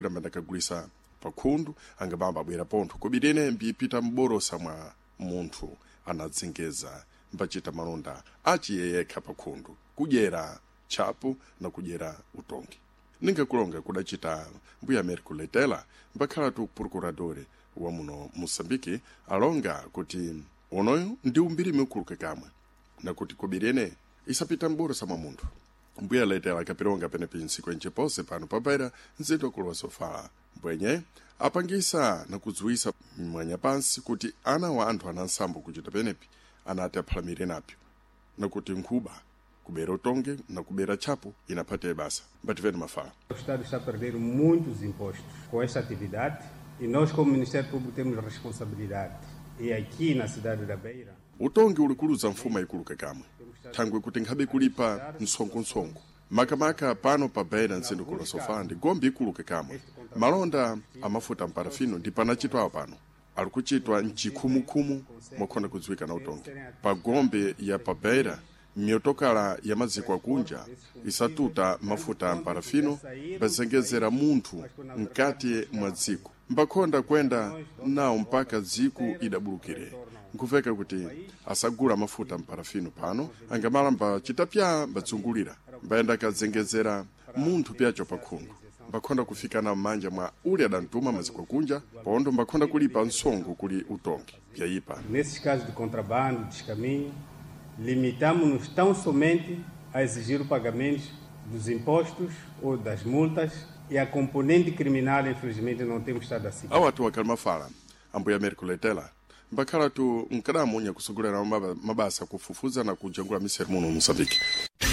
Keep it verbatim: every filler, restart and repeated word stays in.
kuti ambandakagulisa pakhundu angabamba abwera pontho kobirene mbipita mborosa mwa munthu anadzengeza mbachita malonda achiyeyekha pakhundu kudyera chapo na kudyera utongi. Ningakulonga kudachita mbuya Américo Leitela mbakhala tu procuradore wa muno Moçambique alonga kuti onoyo ndi umbirimi ukuluke kamwe na kuti kobirene isapita mborosa mwa munthu. Mbuya Leitela akapironga penepi nsiku enchepose pano papaira nzito kulwa sofala mbwenye apangisa na kudziwisa mwanya pansi kuti ana wa anthu anansambo kuchita penepi anati aphalamire napyo na kuti nkhuba kubera utonge na kubera chapo inapate basa. Bativeni mafala. O Estado está a perder muitos impostos com esta atividade e nós como Ministério Público temos responsabilidade. E aqui na cidade da Beira utongi ulikuluza mfuma ikuluke kamwe thangwe kuti nkhabe kulipa nsongo-nsongo makamaka pano pa Beira ntsindo kula sofandi gombe ikuluke kamwe malonda amafuta mparafino ndi panachitwa pano alikuchitwa nchikhumukhumu mokhonda kudziwika na utongi pa gombe ya pa Beira. Miotokala ya maziko akunja isatuta mafuta mparafino bazengezera munthu mkati mwa dziko mbakhonda kwenda nawo mpaka dziku idabulukire nkuveka kuti asagula mafuta mparafino pano angamala mbachita pya mbatsungulira mbayenda kazengezera munthu pyacho pakhundu mbakhonda kufika na mmanja mwa uli adantuma maziko akunja pondo mbakhonda kulipa nsongo kuli utongi byayipa. Nesses casos de contrabando, descaminho, limitamos-nos tão somente a exigir o pagamento dos impostos ou das multas e a componente criminal, infelizmente, não temos estado assim. Awa tu wakalma fala, ambuya Américo Leitela, mbakhala tu nkadamu nya kusugulera mabasa kufufuza na kujangula miseru muno Moçambique.